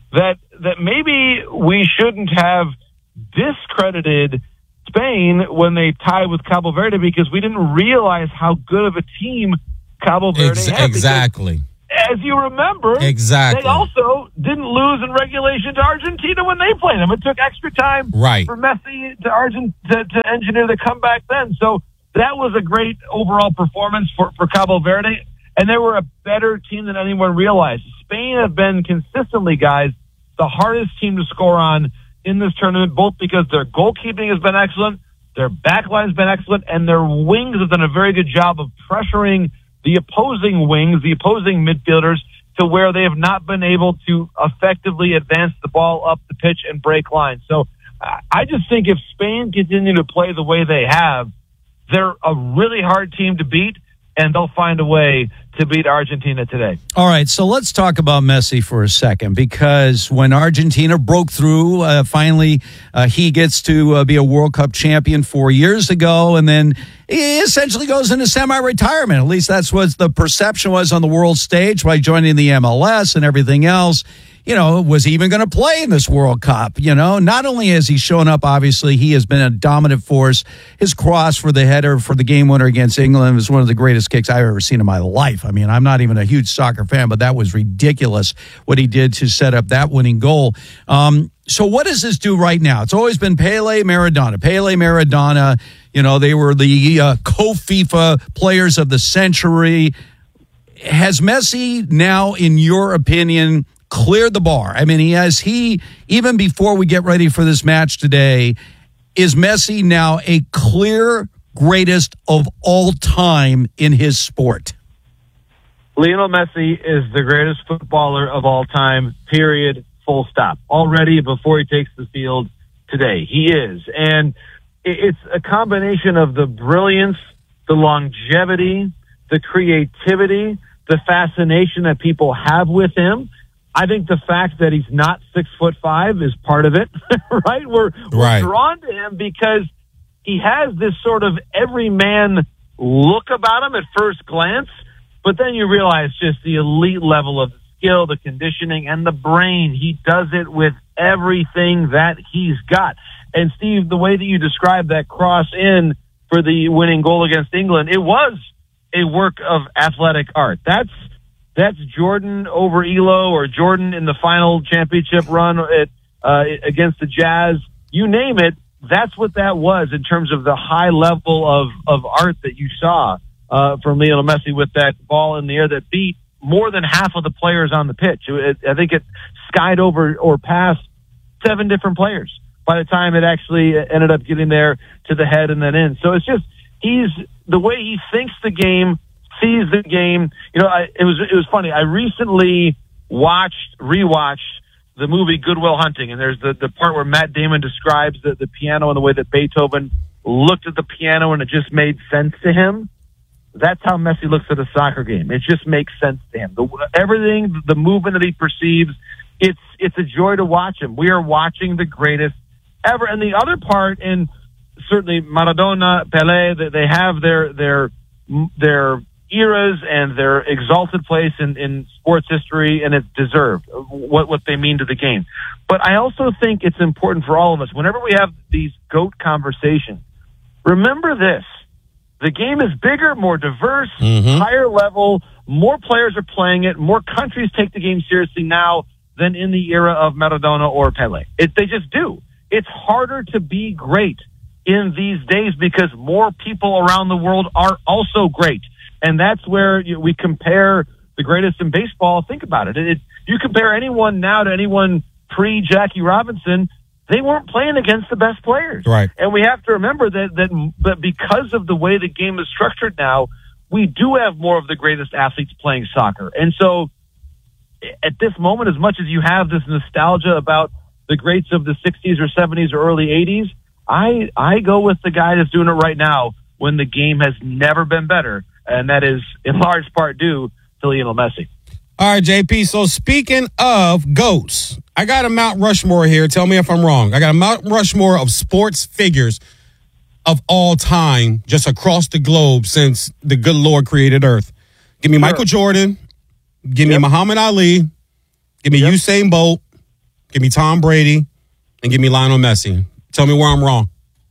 that that maybe we shouldn't have discredited Spain when they tied with Cabo Verde because we didn't realize how good of a team Cabo Verde Ex- had. Exactly. As you remember, exactly. they also didn't lose in regulation to Argentina when they played them. It took extra time right. for Messi to, Argent- to, to engineer the comeback then. So that was a great overall performance for, for Cabo Verde, and they were a better team than anyone realized. Spain have been consistently, guys, the hardest team to score on in this tournament, both because their goalkeeping has been excellent, their backline has been excellent, and their wings have done a very good job of pressuring the opposing wings, the opposing midfielders, to where they have not been able to effectively advance the ball up the pitch and break lines. So I just think if Spain continue to play the way they have, they're a really hard team to beat, and they'll find a way to beat Argentina today. All right, so let's talk about Messi for a second, because when Argentina broke through, uh, finally uh, he gets to uh, be a World Cup champion four years ago, and then he essentially goes into semi-retirement. At least that's what the perception was on the world stage by joining the M L S and everything else. You know, was he even going to play in this World Cup? You know, not only has he shown up, obviously, he has been a dominant force. His cross for the header for the game winner against England was one of the greatest kicks I've ever seen in my life. I mean, I'm not even a huge soccer fan, but that was ridiculous what he did to set up that winning goal. Um, so what does this do right now? It's always been Pele, Maradona. Pele, Maradona, you know, they were the uh, co-FIFA players of the century. Has Messi now, in your opinion, cleared the bar? I mean, he has, he, even before we get ready for this match today, is Messi now a clear greatest of all time in his sport? Lionel Messi is the greatest footballer of all time, period, full stop. Already before he takes the field today, he is. And it's a combination of the brilliance, the longevity, the creativity, the fascination that people have with him. I think the fact that he's not six foot five is part of it, right? We're, right. we're drawn to him because he has this sort of everyman look about him at first glance, but then you realize just the elite level of skill, the conditioning, and the brain. He does it with everything that he's got. And Steve, the way that you described that cross in for the winning goal against England, it was a work of athletic art. That's That's Jordan over Elo, or Jordan in the final championship run at, uh, against the Jazz. You name it, that's what that was in terms of the high level of, of art that you saw uh, from Lionel Messi with that ball in the air that beat more than half of the players on the pitch. It, I think it skied over or past seven different players by the time it actually ended up getting there to the head and then in. So it's just, he's, the way he thinks the game, sees the game. You know, I, it was it was funny. I recently watched, rewatched the movie Good Will Hunting, and there's the, the part where Matt Damon describes the, the piano and the way that Beethoven looked at the piano and it just made sense to him. That's how Messi looks at a soccer game. It just makes sense to him. The, everything, the movement that he perceives, it's it's a joy to watch him. We are watching the greatest ever. And the other part, and certainly Maradona, Pelé, they, they have their their their eras and their exalted place in, in sports history, and it's deserved, what, what they mean to the game. But I also think it's important for all of us, whenever we have these GOAT conversations, remember this: the game is bigger, more diverse, mm-hmm. higher level, more players are playing it, more countries take the game seriously now than in the era of Maradona or Pelé. It, they just do. It's harder to be great in these days because more people around the world are also great. And that's where you, we compare the greatest in baseball. Think about it. It, it. You compare anyone now to anyone pre-Jackie Robinson, they weren't playing against the best players. Right. And we have to remember that, that, that because of the way the game is structured now, we do have more of the greatest athletes playing soccer. And so at this moment, as much as you have this nostalgia about the greats of the sixties or seventies or early eighties, I, I go with the guy that's doing it right now when the game has never been better. And that is in large part due to Lionel Messi. All right, J P. So speaking of GOATs, I got a Mount Rushmore here. Tell me if I'm wrong. I got a Mount Rushmore of sports figures of all time just across the globe since the good Lord created Earth. Give me sure. Michael Jordan. Give me yep. Muhammad Ali. Give me yep. Usain Bolt. Give me Tom Brady and give me Lionel Messi. Tell me where I'm wrong.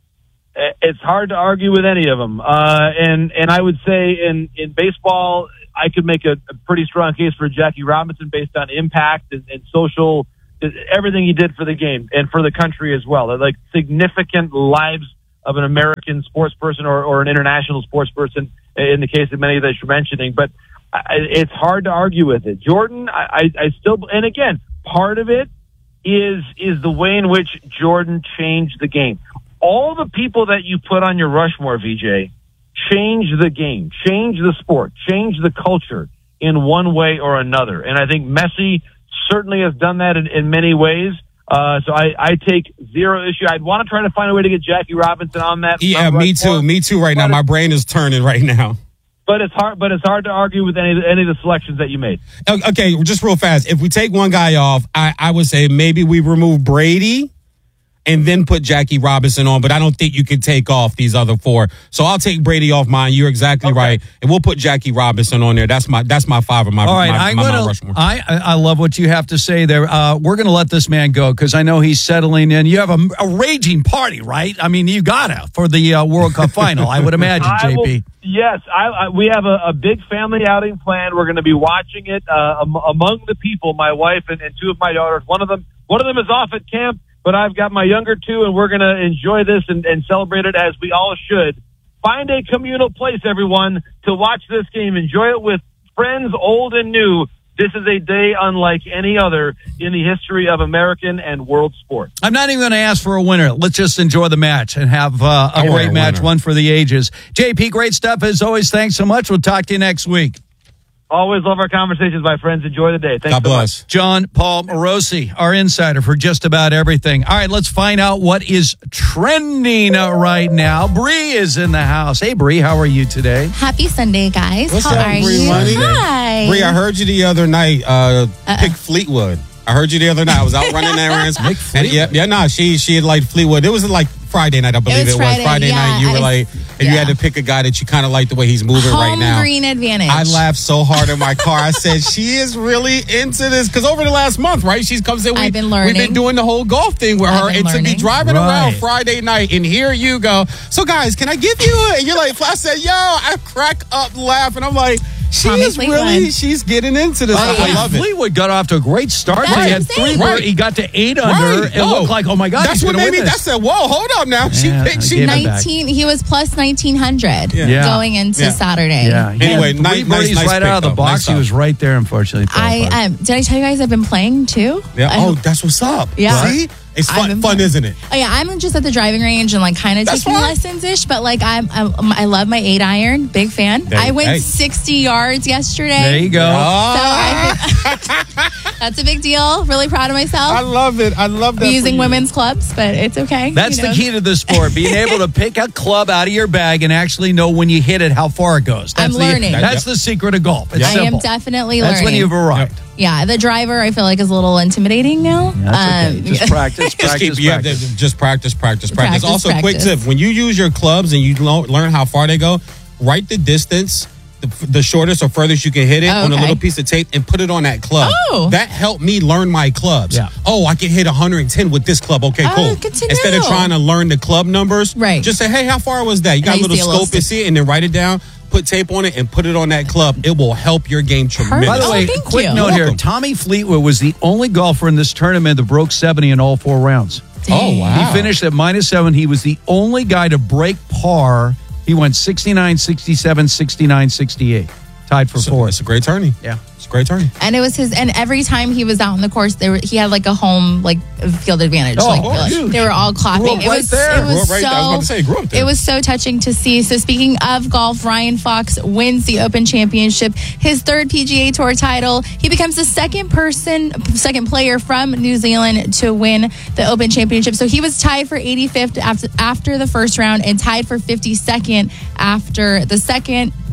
It's hard to argue with any of them. Uh, and, and I would say in, in baseball, I could make a, a pretty strong case for Jackie Robinson based on impact and, and social, everything he did for the game and for the country as well. They're like significant lives of an American sports person or, or an international sports person in the case of many that you're mentioning. But I, it's hard to argue with it. Jordan, I, I, I still, and again, part of it is, is the way in which Jordan changed the game. All the people that you put on your Rushmore, V J, change the game, change the sport, change the culture in one way or another. And I think Messi certainly has done that in, in many ways. Uh, so I, I take zero issue. I'd want to try to find a way to get Jackie Robinson on that. Yeah, me too. Me too right now. My brain is turning right now. But it's hard, but it's hard to argue with any, any of the selections that you made. Okay, just real fast. If we take one guy off, I, I would say maybe we remove Brady and then put Jackie Robinson on, but I don't think you can take off these other four. So I'll take Brady off mine. You're exactly okay. right. And we'll put Jackie Robinson on there. That's my that's my five of my, All right, my, I'm my gonna, Mount Rushmore. I, I love what you have to say there. Uh, we're going to let this man go because I know he's settling in. You have a, a raging party, right? I mean, you got to for the uh, World Cup final, I would imagine, I J P. Will, yes, I, I, we have a, a big family outing planned. We're going to be watching it uh, am, among the people, my wife and, and two of my daughters. One of them, one of them is off at camp. But I've got my younger two, and we're going to enjoy this and, and celebrate it as we all should. Find a communal place, everyone, to watch this game. Enjoy it with friends, old and new. This is a day unlike any other in the history of American and world sports. I'm not even going to ask for a winner. Let's just enjoy the match and have uh, a great match, one for the ages. J P, great stuff as always. Thanks so much. We'll talk to you next week. Always love our conversations, my friends. Enjoy the day. Thanks God so bless. much. John Paul Morosi, our insider for just about everything. All right, let's find out what is trending uh, right now. Bree is in the house. Hey, Bree, how are you today? Happy Sunday, guys. What's how up, are Bree? you? Money? Hi. Bree, I heard you the other night uh, pick Fleetwood. I heard you the other night. I was out running errands. and yeah, yeah, nah, she she had liked Fleetwood. It was like Friday night, I believe it was. It was Friday, Friday yeah, night. You were I, like, and yeah. you had to pick a guy that you kind of like the way he's moving Home right now. green advantage. I laughed so hard in my car. I said, she is really into this. Because over the last month, right, she's come saying, we, I've been learning. We've been doing the whole golf thing with I've her. been And learning. to be driving Right. around Friday night, and here you go. So, guys, can I give you a, and you're like, I said, yo, I crack up laughing. I'm like, she Tommy is Fleetwood. really, she's getting into this. By the I way, love it. Fleetwood got off to a great start. That's He what had I'm three. saying. Right. He got to eight under. Right. It Oh. looked like, oh my God, That's he's what gonna made me. win That this. said, whoa, hold up now. She Yeah, picked. I She gave it back. nineteen. He was plus nineteen hundred Yeah. going into Yeah. Saturday. Yeah. He Anyway, had nice- three nice- birdies nice right pick, out of the though. box. Nice he stuff. was right there, unfortunately. I um, did I tell you guys I've been playing too? Yeah. I- Oh, that's what's up. Yeah. See, it's I've fun, been fun, playing. isn't it? Oh yeah, I'm just at the driving range and like kind of That's taking fine. lessons ish, but like I'm, I'm I love my eight iron, big fan. There- I went hey. sixty yards yesterday. There you go. So Oh, I, that's a big deal. Really proud of myself. I love it. I love that. I'm for using you. women's clubs, but it's okay. That's you the know. key to the sport, being able to pick a club out of your bag and actually know when you hit it how far it goes. That's I'm the, learning. That's the secret of golf. It's I am simple. definitely That's learning. when you've arrived. Yeah, the driver I feel like is a little intimidating now. That's okay. Um, Just practice, Just practice, keep, yeah, practice. th- just practice, practice, practice. Practice, Also, quick practice. tip: when you use your clubs and you lo- learn how far they go, write the distance, the, the shortest or furthest you can hit it Oh, on a okay. little piece of tape, and put it on that club. Oh. That helped me learn my clubs. Yeah. Oh, I can hit one hundred ten with this club. Okay, Oh, cool. good to Instead of know. trying to learn the club numbers, Right. Just say, hey, how far was that? You And got I a little see a little scope and stick- see it, and then write it down. Put tape on it and put it on that club. It will help your game tremendously. By the Oh, way, thank quick you. note You're here. welcome. Tommy Fleetwood was the only golfer in this tournament that broke seventy in all four rounds. Oh, wow. He finished at minus seven. He was the only guy to break par. He went sixty-nine, sixty-seven, sixty-nine, sixty-eight. Tied for So fourth. it's a great tourney. Yeah. It's a great tourney. And it was his, and every time he was out on the course, there were, he had like a home like field advantage. Oh, like, oh, like, huge. they were all clapping. Grew up it right was, there. it Grew was up right so. there. I was about to say, grew up there. It was so touching to see. So speaking of golf, Ryan Fox wins the Open Championship, his third P G A Tour title. He becomes the second person, second player from New Zealand to win the Open Championship. So he was tied for eighty-fifth after after the first round and tied for fifty-second after the second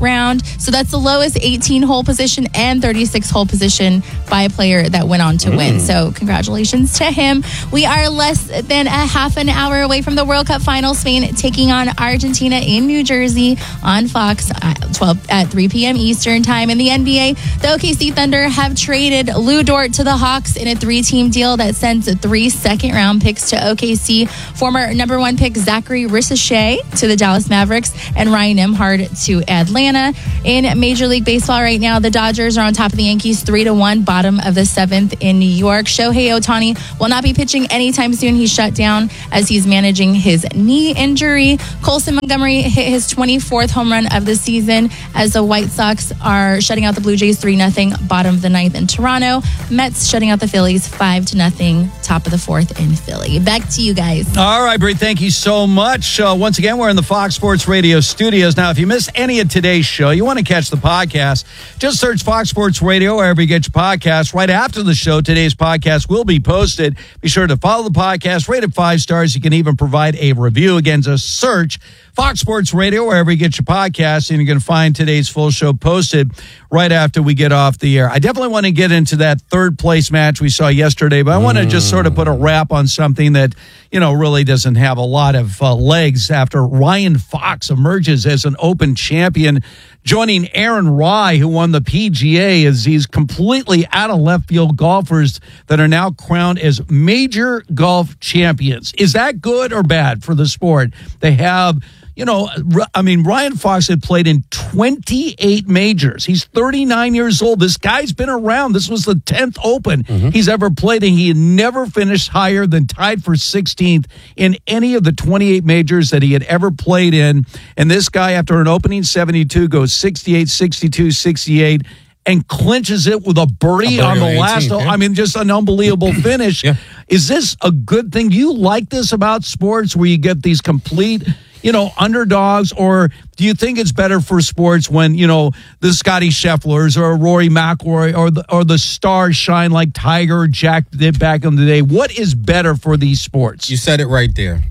round. So that's the lowest eighteen-hole position and thirty-six-hole position by a player that went on to mm. win. So congratulations to him. We are less than a half an hour away from the World Cup final. Spain taking on Argentina in New Jersey on Fox at twelve at three p.m. Eastern time. In the N B A, the O K C Thunder have traded Lou Dort to the Hawks in a three-team deal that sends three second-round picks to O K C. Former number one pick Zachary Ricochet to the Dallas Mavericks and Ryan Nembhard to Atlanta. In Major League Baseball right now, the Dodgers are on top of the Yankees three to one, bottom of the seventh in New York. Shohei Ohtani will not be pitching anytime soon. He's shut down as he's managing his knee injury. Colson Montgomery hit his twenty-fourth home run of the season as the White Sox are shutting out the Blue Jays three nothing, bottom of the ninth in Toronto. Mets shutting out the Phillies five to nothing, top of the fourth in Philly. Back to you guys. All right, Bree, thank you so much. Uh, once again, we're in the Fox Sports Radio studios. Now, if you missed any of today's show, you want to catch the podcast, just search Fox Sports Radio wherever you get your podcasts. Right after the show, today's podcast will be posted. Be sure to follow the podcast, rate it five stars. You can even provide a review. Again, just search Fox Sports Radio wherever you get your podcasts, and you're going to find today's full show posted right after we get off the air. I definitely want to get into that third place match we saw yesterday, but I want to just sort of put a wrap on something that, you know, really doesn't have a lot of uh, legs after Ryan Fox emerges as an Open champion, joining Aaron Rai, who won the P G A, as these completely out of left field golfers that are now crowned as major golf champions. Is that good or bad for the sport? They have, you know, I mean, Ryan Fox had played in twenty-eight majors. He's thirty-nine years old. This guy's been around. This was the tenth Open mm-hmm. he's ever played, and he had never finished higher than tied for sixteenth in any of the twenty-eight majors that he had ever played in. And this guy, after an opening seventy-two, goes sixty-eight, sixty-two, sixty-eight, and clinches it with a birdie, a birdie on the last. Yeah. I mean, just an unbelievable finish. Yeah. Is this a good thing? Do you like this about sports where you get these complete, you know, underdogs, or do you think it's better for sports when, you know, the Scotty Schefflers or Rory McIlroy or the or the stars shine like Tiger or Jack did back in the day? What is better for these sports? You said it right there.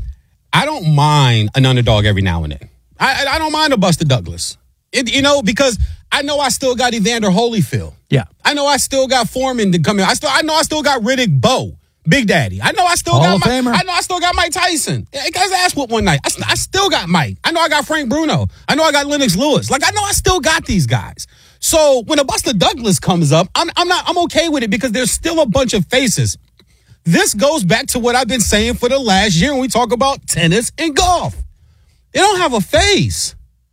I don't mind an underdog every now and then. I I don't mind a Buster Douglas. It, you know, because I know I still got Evander Holyfield. Yeah. I know I still got Foreman to come in. I still I know I still got Riddick Bowe. Big Daddy. I know I still Hall got of Mike. Famer. I know I still got Mike Tyson. Hey, guys, asked what one night. I, st- I still got Mike. I know I got Frank Bruno. I know I got Lennox Lewis. Like, I know I still got these guys. So when a Buster Douglas comes up, I'm I'm not I'm okay with it because there's still a bunch of faces. This goes back to what I've been saying for the last year when we talk about tennis and golf. They don't have a face.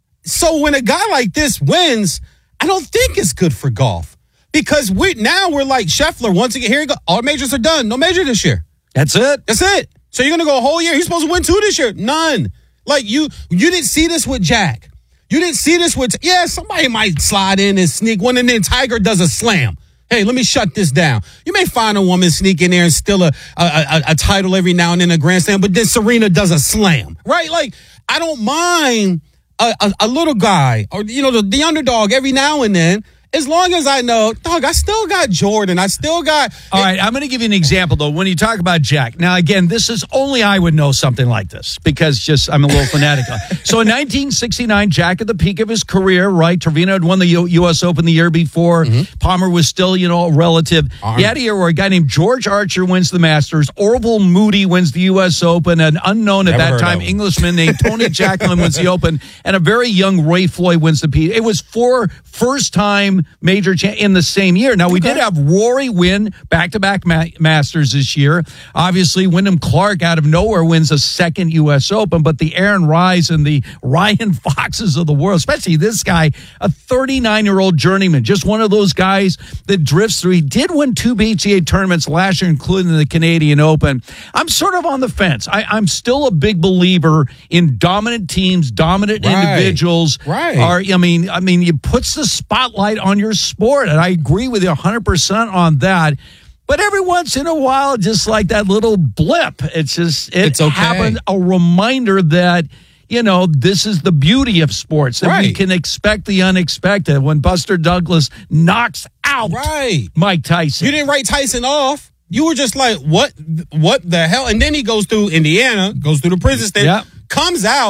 So when a guy like this wins, I don't think it's good for golf. Because we now we're like Scheffler. Once again, here you go. All majors are done. No major this year. That's it. That's it. So you're gonna go a whole year. He's supposed to win two this year. None. Like you, you didn't see this with Jack. You didn't see this with. Yeah, somebody might slide in and sneak one, and then Tiger does a slam. Hey, let me shut this down. You may find a woman sneak in there and steal a a, a, a title every now and then, a Grand Slam, but then Serena does a slam, right? Like I don't mind a, a, a little guy or you know the, the underdog every now and then. As long as I know, dog, I still got Jordan. I still got... All right, I'm going to give you an example, though. When you talk about Jack, now, again, this is only I would know something like this because just I'm a little fanatical. So in nineteen sixty-nine, Jack at the peak of his career, right? Trevino had won the U- U.S. Open the year before. Mm-hmm. Palmer was still, you know, a relative. Arm. He had a year where a guy named George Archer wins the Masters. Orville Moody wins the U S. Open. An unknown at Never that time Englishman named Tony Jacklin wins the Open. And a very young Ray Floyd wins the P. It was four first-time major cha- in the same year. Now, we okay. did have Rory win back-to-back ma- Masters this year. Obviously, Wyndham Clark out of nowhere wins a second U S. Open, but the Aaron Rais and the Ryan Foxes of the world, especially this guy, a thirty-nine-year-old journeyman, just one of those guys that drifts through. He did win two B G A tournaments last year, including the Canadian Open. I'm sort of on the fence. I, I'm still a big believer in dominant teams, dominant right. individuals. Right. Are, I mean, I mean, it puts the spotlight on your sport, and I agree with you one hundred percent on that. But every once in a while, just like that little blip, it's just it it's okay. happened. A reminder that, you know, this is the beauty of sports, that right. we can expect the unexpected. When Buster Douglas knocks out right. Mike Tyson. You didn't write Tyson off. You were just like, what, what the hell? And then he goes through Indiana, goes through the prison state, yep. comes out,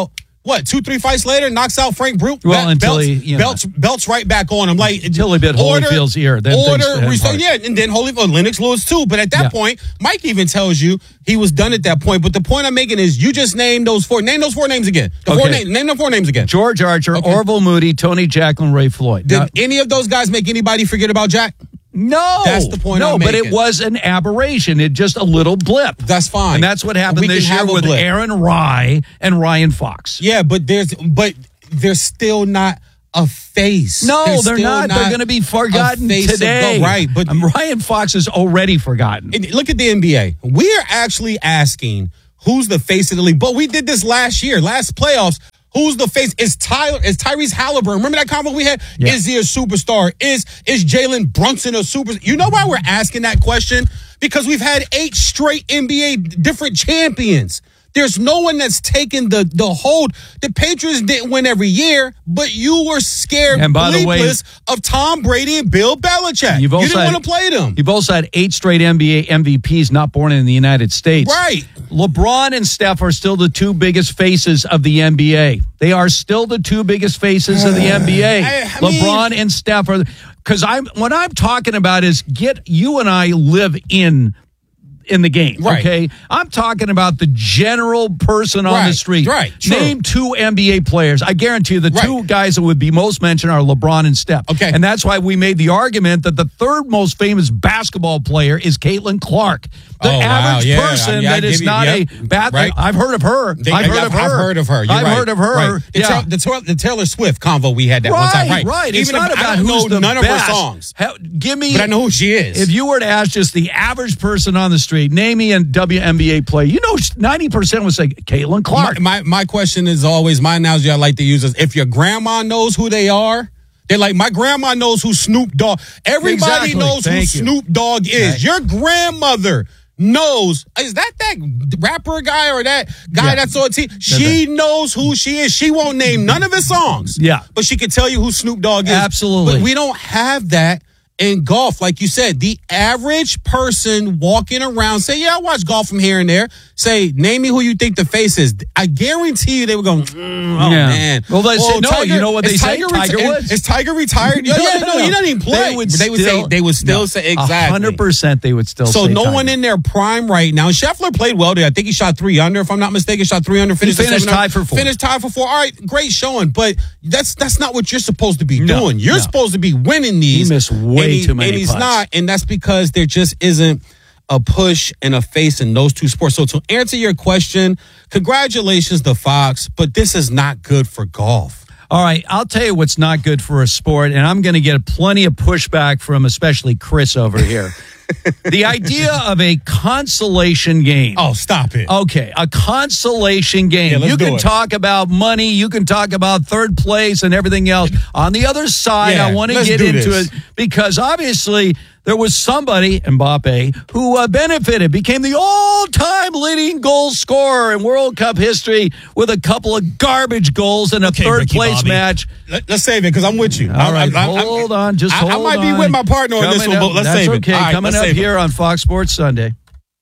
what, two, three fights later, knocks out Frank Brute. Well, Be- until belts, he, you know, belts, belts right back on him. Like, until he bit order, Holyfield's ear. Then order, things restart, hard. yeah, and then Holyfield, Lennox Lewis too. But at that Yeah. point, Mike even tells you he was done at that point. But the point I'm making is you just named those four. Name those four names again. The four Okay. names. Name the four names again. George Archer, Okay. Orville Moody, Tony Jacklin, Ray Floyd. Did Now- any of those guys make anybody forget about Jack? No, That's the point No, I'm but making. it was an aberration. It just a little blip. That's fine. And that's what happened We can this year have a with blip. Aaron Rye and Ryan Fox. Yeah, but there's but they're still not a face. No, they're, still not. They're going to be forgotten a face of today. gold. Right, but um, Ryan Fox is already forgotten. And look at the N B A. We are actually asking who's the face of the league. But we did this last year, last playoffs. Who's the face? Is Tyler? Is Tyrese Halliburton? Remember that convo we had? Yeah. Is he a superstar? Is is Jalen Brunson a super? You know why we're asking that question? Because we've had eight straight N B A different champions. There's no one that's taken the the hold. The Patriots didn't win every year, but you were scared And by the way- bleepless of Tom Brady and Bill Belichick. You've You also didn't had- want to play them. You've also had eight straight N B A M V Ps not born in the United States. Right. LeBron and Steph are still the two biggest faces of the N B A. They are still the two biggest faces of the N B A. I- I mean- LeBron and Steph are, because I'm what I'm talking about is get you and I live in in the game. Right. Okay. I'm talking about the general person on Right, the street. right, true. Name two N B A players. I guarantee you the Right. two guys that would be most mentioned are LeBron and Steph. Okay. And that's why we made the argument that the third most famous basketball player is Caitlin Clark. The Oh, wow, average yeah. person Yeah, I that is give you- not yep. a bat. Right. I've heard of her. They- I've heard I've- of her. I've heard of her. You're I've right. heard of her. Right. The, Yeah. Taylor, the, Taylor, the Taylor Swift convo we had that one time. Right, Right, right. It's Even not if I about don't who's know the none best. of her songs. Hell, give me, But I know who she is. If you were to ask just the average person on the street, name me a W N B A player, you know, ninety percent would say Caitlin Clark. My, my my question is always, my analogy I like to use is, if your grandma knows who they are, they're like, my grandma knows who Snoop Dogg. Everybody Exactly. knows Thank who you. Snoop Dogg is. Okay. Your grandmother knows. Is that that rapper guy or that guy Yeah. that's on T V? She knows who she is. She won't name none of his songs. Yeah. But she can tell you who Snoop Dogg is. Absolutely. But we don't have that in golf. Like you said, the average person walking around, say, yeah, I watch golf from here and there. Say, name me who you think the face is. I guarantee you they were going, mm, oh, Yeah. man. Well, they say- no, you know what is they say? Tiger Tiger reti- Woods. Is Tiger retired? Yeah, No, yeah, no, no, no. he doesn't even play. They would They would say, still- they would still no. say, exactly. one hundred percent they would still So say no Tiger. one in their prime right now. Scheffler played well today. I think he shot three under, if I'm not mistaken. Shot three under. Finished, at finished seven under. tied for four. Finished tied for four. All right, great showing. But that's that's not what you're supposed to be No, doing. You're no. supposed to be winning these. He missed way and he- too many And he's putts. not. And that's because there just isn't a push and a face in those two sports. So to answer your question, congratulations to Fox, but this is not good for golf. All right, I'll tell you what's not good for a sport, and I'm going to get plenty of pushback from especially Chris over here. The idea of a consolation game. Oh, stop it. Okay, a consolation game. Yeah, let's you do can it. talk about money, you can talk about third place and everything else. On the other side, Yeah, I want to let's get do into this. it because obviously there was somebody, Mbappe, who uh, benefited, became the all-time leading goal scorer in World Cup history with a couple of garbage goals in a Okay, third Ricky place Bobby. match. Let, let's save it because I'm with you. All right, hold on, just I, hold I might on. be with my partner on this Coming one, up- but let's that's save it. okay. All right, Coming let's up save it. here on Fox Sports Sunday.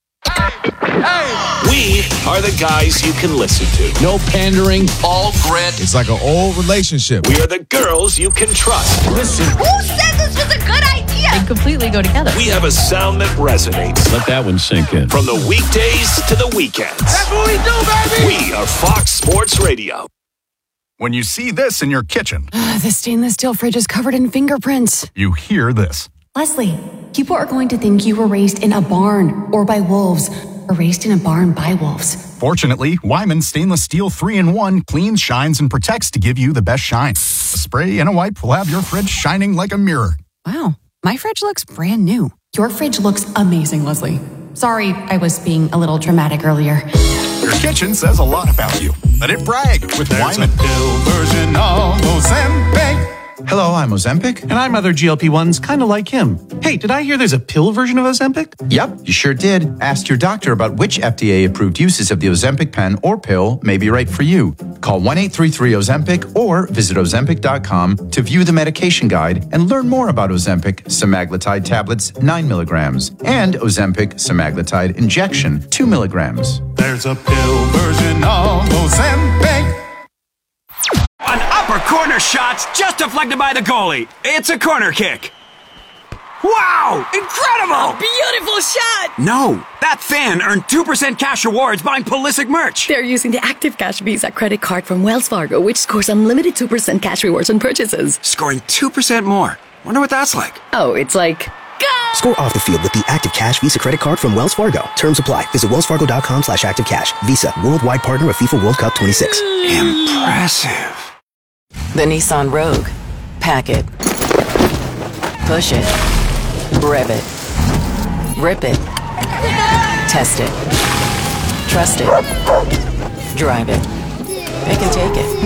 We are the guys you can listen to. No pandering. All grit. It's like an old relationship. We are the girls you can trust. Listen. Who said this was a good idea? They completely go together. We have a sound that resonates. Let that one sink in. From the weekdays to the weekends. That's what we do, baby. We are Fox Sports Radio. When you see this in your kitchen, The stainless steel fridge is covered in fingerprints. you hear this. Leslie, people are going to think you were raised in a barn or by wolves, or raised in a barn by wolves. Fortunately, Wyman Stainless Steel three in one cleans, shines, and protects to give you the best shine. A spray and a wipe will have your fridge shining like a mirror. Wow, my fridge looks brand new. Your fridge looks amazing, Leslie. Sorry, I was being a little dramatic earlier. Your kitchen says a lot about you. Let it brag with Wyman. Pill version of Ozempic. Hello, I'm Ozempic. And I'm other G L P ones kind of like him. Hey, did I hear there's a pill version of Ozempic? Yep, you sure did. Ask your doctor about which F D A-approved uses of the Ozempic pen or pill may be right for you. Call one eight three three Ozempic or visit Ozempic dot com to view the medication guide and learn more about Ozempic semaglutide tablets nine milligrams and Ozempic semaglutide injection two milligrams. There's a pill version of Ozempic. shots just deflected by the goalie. It's a corner kick. Wow! Incredible! Beautiful shot! No, that fan earned two percent cash rewards buying Pulisic merch. They're using the Active Cash Visa credit card from Wells Fargo, which scores unlimited two percent cash rewards on purchases. Scoring two percent more. Wonder what that's like. Oh, it's like... Go! Score off the field with the Active Cash Visa credit card from Wells Fargo. Terms apply. Visit wellsfargo.com slash active cash. Visa, worldwide partner of FIFA World Cup twenty-six. Impressive. The Nissan Rogue. Pack it. Push it. Rev it. Rip it. Test it. Trust it. Drive it. Pick and take it.